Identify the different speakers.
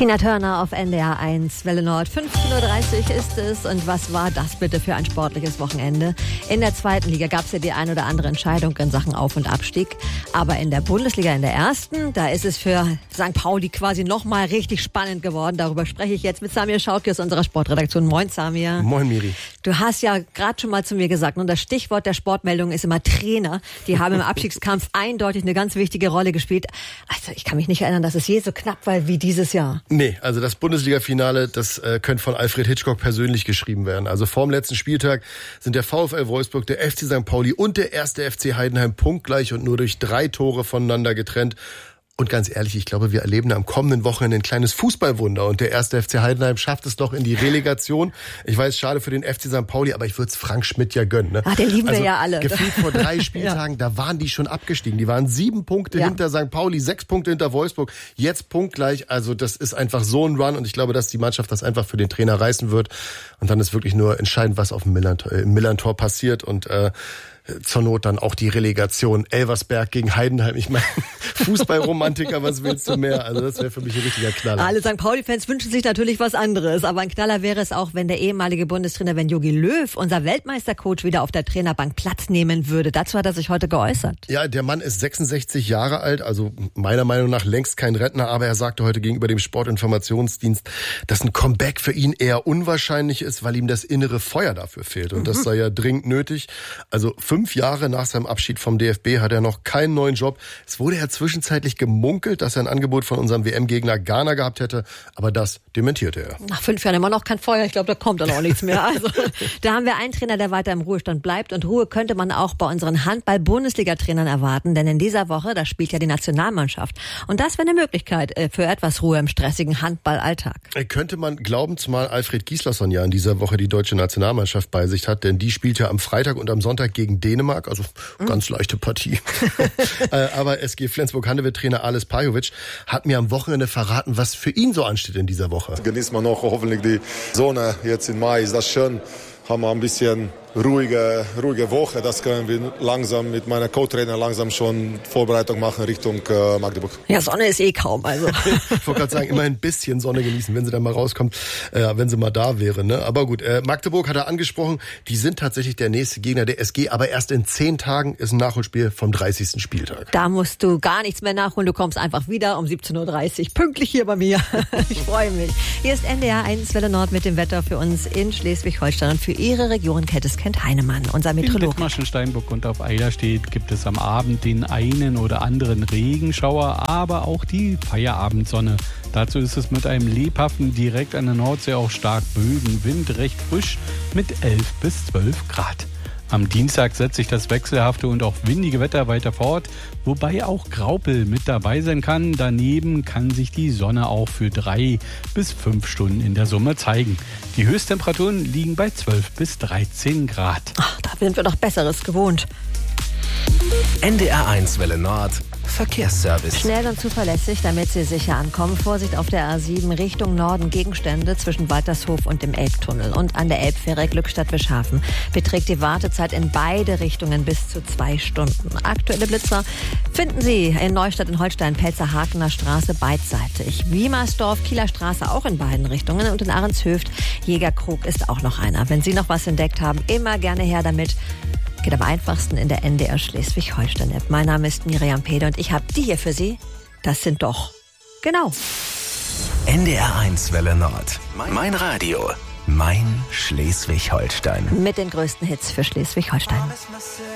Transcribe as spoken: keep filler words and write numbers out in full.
Speaker 1: Tina Turner auf N D R eins, Welle Nord. fünfzehn Uhr dreißig ist es. Und was war das bitte für ein sportliches Wochenende? In der zweiten Liga gab es ja die ein oder andere Entscheidung in Sachen Auf- und Abstieg. Aber in der Bundesliga, in der ersten, da ist es für Sankt Pauli quasi nochmal richtig spannend geworden. Darüber spreche ich jetzt mit Samir Schauki aus unserer Sportredaktion. Moin, Samir.
Speaker 2: Moin, Miri.
Speaker 1: Du hast ja gerade schon mal zu mir gesagt, und das Stichwort der Sportmeldung ist immer Trainer. Die haben im Abstiegskampf eindeutig eine ganz wichtige Rolle gespielt. Also ich kann mich nicht erinnern, dass es je so knapp war wie dieses Jahr.
Speaker 2: Nee, also das Bundesliga-Finale, das äh, könnte von Alfred Hitchcock persönlich geschrieben werden. Also vorm letzten Spieltag sind der VfL Wolfsburg, der F C Sankt Pauli und der erste F C Heidenheim punktgleich und nur durch drei Tore voneinander getrennt. Und ganz ehrlich, ich glaube, wir erleben am kommenden Wochenende ein kleines Fußballwunder. Und der erste F C Heidenheim schafft es doch in die Relegation. Ich weiß, schade für den F C Sankt Pauli, aber ich würde es Frank Schmidt ja gönnen. Ne?
Speaker 1: Ach, den lieben
Speaker 2: also,
Speaker 1: wir ja alle.
Speaker 2: Gefühlt vor drei Spieltagen, ja. Da waren die schon abgestiegen. Die waren sieben Punkte ja. hinter Sankt Pauli, sechs Punkte hinter Wolfsburg. Jetzt punktgleich. Also das ist einfach so ein Run. Und ich glaube, dass die Mannschaft das einfach für den Trainer reißen wird. Und dann ist wirklich nur entscheidend, was auf dem Millern-Tor, äh, Millern-Tor passiert. Und äh, zur Not dann auch die Relegation Elversberg gegen Heidenheim. Ich meine, Fußballromantiker, was willst du mehr? Also das wäre für mich ein richtiger Knaller.
Speaker 1: Alle Sankt Pauli-Fans wünschen sich natürlich was anderes. Aber ein Knaller wäre es auch, wenn der ehemalige Bundestrainer, wenn Jogi Löw, unser Weltmeistercoach, wieder auf der Trainerbank Platz nehmen würde. Dazu hat er sich heute geäußert.
Speaker 2: Ja, der Mann ist sechsundsechzig Jahre alt, also meiner Meinung nach längst kein Rentner. Aber er sagte heute gegenüber dem Sportinformationsdienst, dass ein Comeback für ihn eher unwahrscheinlich ist, weil ihm das innere Feuer dafür fehlt. Und mhm. das sei ja dringend nötig. Also Fünf Jahre nach seinem Abschied vom D F B hat er noch keinen neuen Job. Es wurde ja zwischenzeitlich gemunkelt, dass er ein Angebot von unserem W M-Gegner Ghana gehabt hätte. Aber das dementierte er.
Speaker 1: Nach fünf Jahren immer noch kein Feuer. Ich glaube, da kommt dann auch nichts mehr. Also, da haben wir einen Trainer, der weiter im Ruhestand bleibt. Und Ruhe könnte man auch bei unseren Handball-Bundesliga-Trainern erwarten. Denn in dieser Woche, da spielt ja die Nationalmannschaft. Und das wäre eine Möglichkeit für etwas Ruhe im stressigen Handballalltag.
Speaker 2: Könnte man glauben, zumal Alfred Gislason ja in dieser Woche die deutsche Nationalmannschaft bei sich hat. Denn die spielt ja am Freitag und am Sonntag gegen Dänemark, also ganz leichte Partie. Aber S G Flensburg-Handewitt-Trainer Ales Pajovic hat mir am Wochenende verraten, was für ihn so ansteht in dieser Woche.
Speaker 3: Genießt man noch hoffentlich die Sonne jetzt im Mai, ist das schön. Haben wir ein bisschen ruhige, ruhige Woche. Das können wir langsam mit meiner Co-Trainer langsam schon Vorbereitung machen Richtung äh, Magdeburg.
Speaker 1: Ja, Sonne ist eh kaum. Also.
Speaker 2: Ich wollte gerade sagen, immer ein bisschen Sonne genießen, wenn sie dann mal rauskommt, äh, wenn sie mal da wäre. Ne? Aber gut, äh, Magdeburg hat er angesprochen, die sind tatsächlich der nächste Gegner der S G, aber erst in zehn Tagen ist ein Nachholspiel vom dreißigsten Spieltag.
Speaker 1: Da musst du gar nichts mehr nachholen, du kommst einfach wieder um siebzehn Uhr dreißig, pünktlich hier bei mir. Ich freue mich. Hier ist N D R eins Welle Nord mit dem Wetter für uns in Schleswig-Holstein und für Ihre Region kennt es Kent Heinemann, unser Meteorologe.
Speaker 4: In Dithmarschen, Steinburg und auf Eiderstedt gibt es am Abend den einen oder anderen Regenschauer, aber auch die Feierabendsonne. Dazu ist es mit einem lebhaften, direkt an der Nordsee auch stark böigen Wind recht frisch mit elf bis zwölf Grad. Am Dienstag setzt sich das wechselhafte und auch windige Wetter weiter fort, wobei auch Graupel mit dabei sein kann. Daneben kann sich die Sonne auch für drei bis fünf Stunden in der Summe zeigen. Die Höchsttemperaturen liegen bei zwölf bis dreizehn Grad.
Speaker 1: Ach, da sind wir doch Besseres gewohnt.
Speaker 5: N D R eins Welle Nord Verkehrsservice.
Speaker 1: Schnell und zuverlässig, damit Sie sicher ankommen. Vorsicht auf der A sieben Richtung Norden, Gegenstände zwischen Waltershof und dem Elbtunnel. Und an der Elbfähre Glückstadt-Wischhafen beträgt die Wartezeit in beide Richtungen bis zu zwei Stunden. Aktuelle Blitzer finden Sie in Neustadt in Holstein, Pelzer-Hakener Straße beidseitig. Wiemersdorf, Kieler Straße auch in beiden Richtungen. Und in Ahrенshöft, Jägerkrug ist auch noch einer. Wenn Sie noch was entdeckt haben, immer gerne her damit. Geht am einfachsten in der N D R Schleswig-Holstein-App. Mein Name ist Miriam Pede und ich habe die hier für Sie. Das sind doch, genau.
Speaker 5: N D R eins Welle Nord. Mein Radio. Mein Schleswig-Holstein.
Speaker 1: Mit den größten Hits für Schleswig-Holstein.